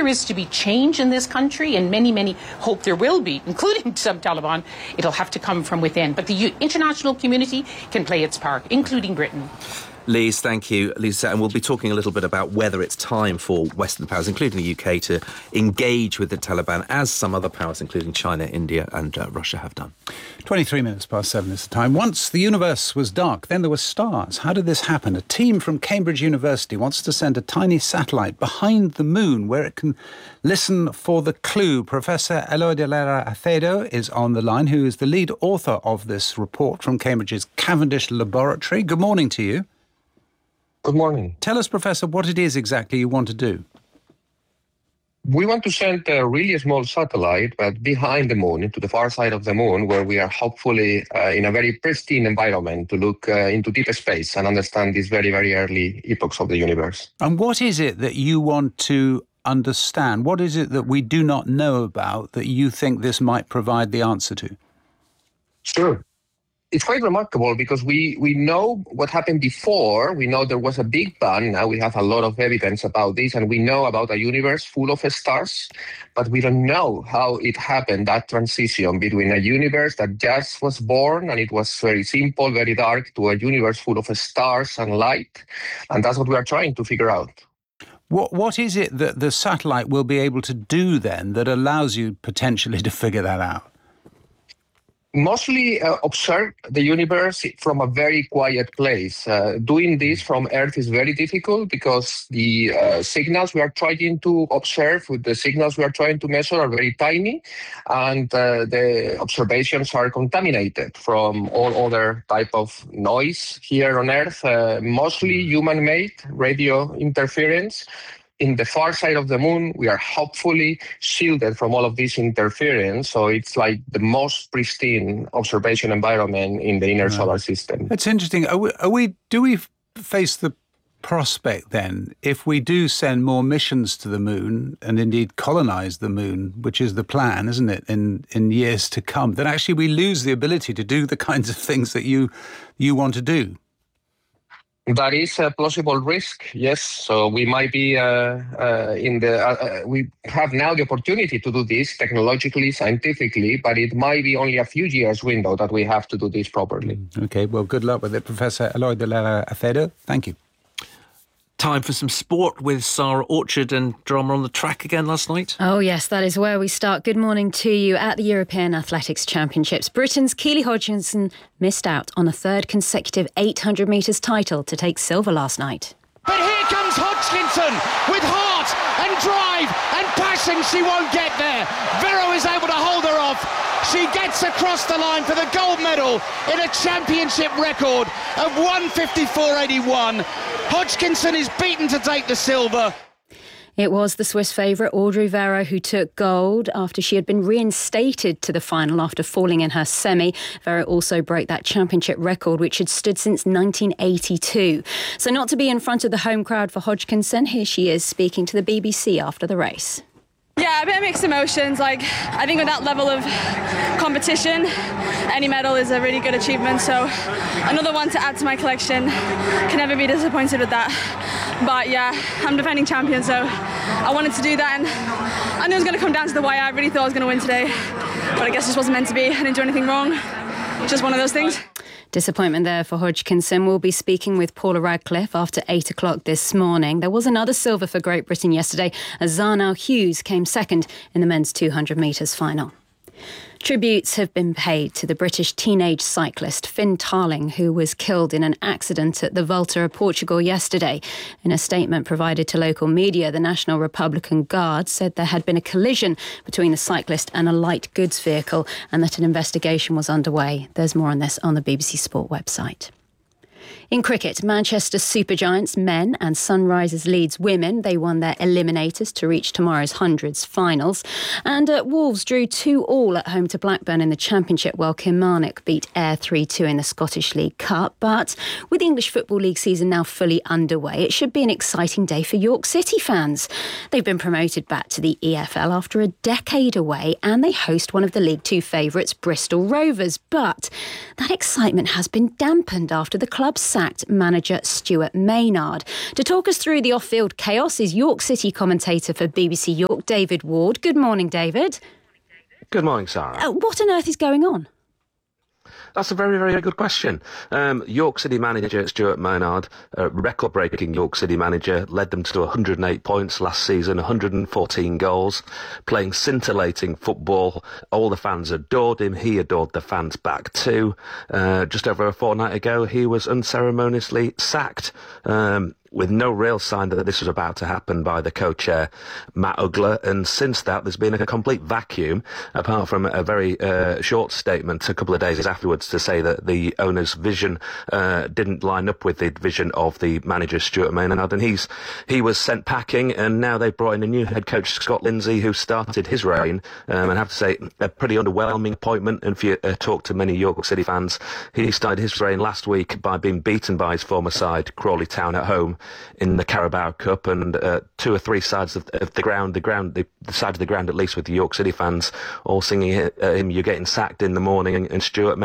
is to be change in this country, and many hope there will be, including some Taliban, it'll have to come from within. But the international community can play its part, including Britain. Lise, thank you, Lisa. And we'll be talking a little bit about whether it's time for Western powers, including the UK, to engage with the Taliban, as some other powers, including China, India and Russia, have done. 23 minutes past 7 is the time. Once the universe was dark, then there were stars. How did this happen? A team from Cambridge University wants to send a tiny satellite behind the moon where it can listen for the clue. Professor Eloy de Lara Acedo is on the line, who is the lead author of this report from Cambridge's Cavendish Laboratory. Good morning to you. Good morning. Tell us, Professor, what it is exactly you want to do. We want to send a really small satellite, but behind the moon, to the far side of the moon, where we are hopefully in a very pristine environment to look into deep space and understand these very, very early epochs of the universe. And what is it that you want to understand? What is it that we do not know about that you think this might provide the answer to? Sure. It's quite remarkable because we know what happened before. We know there was a big bang. Now we have a lot of evidence about this, and we know about a universe full of stars, but we don't know how it happened, that transition between a universe that just was born and it was very simple, very dark, to a universe full of stars and light. And that's what we are trying to figure out. What is it that the satellite will be able to do then that allows you potentially to figure that out? Mostly observe the universe from a very quiet place. Doing this from Earth is very difficult because the signals we are trying to observe with the signals we are trying to measure are very tiny, and the observations are contaminated from all other type of noise here on Earth, mostly human-made radio interference. In the far side of the moon, we are hopefully shielded from all of this interference. So it's like the most pristine observation environment in the inner solar system. That's interesting. Do we face the prospect then, if we do send more missions to the moon and indeed colonize the moon, which is the plan, isn't it, in years to come, that actually we lose the ability to do the kinds of things that you want to do? That is a plausible risk, yes. So we might be we have now the opportunity to do this technologically, scientifically, but it might be only a few years window that we have to do this properly. Okay, well, good luck with it, Professor Eloy de Lara Acedo. Thank you. Time for some sport with Sarah Orchard and drama on the track again last night. Oh yes, that is where we start. Good morning to you. At the European Athletics Championships, Britain's Keely Hodgkinson missed out on a third consecutive 800 metres title to take silver last night. But here comes Hodgkinson with heart and drive and passion. She won't get there. Vero is able to hold her off. She gets across the line for the gold medal in a championship record of 1:54.81. Hodgkinson is beaten to take the silver. It was the Swiss favourite Audrey Vero who took gold after she had been reinstated to the final after falling in her semi. Vero also broke that championship record, which had stood since 1982. So not to be in front of the home crowd for Hodgkinson, here she is speaking to the BBC after the race. Yeah, a bit of mixed emotions. I think with that level of competition, any medal is a really good achievement. So another one to add to my collection. Can never be disappointed with that. But yeah, I'm defending champion, so I wanted to do that. And I knew it was going to come down to the wire. I really thought I was going to win today. But I guess it just wasn't meant to be. I didn't do anything wrong. Just one of those things. Disappointment there for Hodgkinson. We'll be speaking with Paula Radcliffe after 8 o'clock this morning. There was another silver for Great Britain yesterday as Zarnell Hughes came second in the men's 200 metres final. Tributes have been paid to the British teenage cyclist Finn Tarling, who was killed in an accident at the Volta of Portugal yesterday. In a statement provided to local media, the National Republican Guard said there had been a collision between the cyclist and a light goods vehicle and that an investigation was underway. There's more on this on the BBC Sport website. In cricket, Manchester Supergiants men and Sunrisers Leeds women, they won their eliminators to reach tomorrow's hundreds finals. And Wolves drew 2-2 at home to Blackburn in the Championship, while Kilmarnock beat Ayr 3-2 in the Scottish League Cup. But with the English Football League season now fully underway, it should be an exciting day for York City fans. They've been promoted back to the EFL after a decade away, and they host one of the League Two favourites, Bristol Rovers. But that excitement has been dampened after the club's sacked manager Stuart Maynard. To talk us through the off-field chaos is York City commentator for BBC York, David Ward. Good morning, David. Good morning, Sarah. What on earth is going on? That's a very, very good question. York City manager Stuart Maynard, record-breaking York City manager, led them to 108 points last season, 114 goals, playing scintillating football. All the fans adored him. He adored the fans back too. Just over a fortnight ago, he was unceremoniously sacked. With no real sign that this was about to happen by the co-chair, Matt Ugler. And since that, there's been a complete vacuum, apart from a very short statement a couple of days afterwards to say that the owner's vision didn't line up with the vision of the manager, Stuart Maynard. And he was sent packing, and now they've brought in a new head coach, Scott Lindsay, who started his reign. And I have to say, a pretty underwhelming appointment. And if you talk to many York City fans, he started his reign last week by being beaten by his former side, Crawley Town, at home in the Carabao Cup, and 2 or 3 sides of the side of the ground, at least with the York City fans, all singing him, "You're getting sacked" in the morning, and Stuart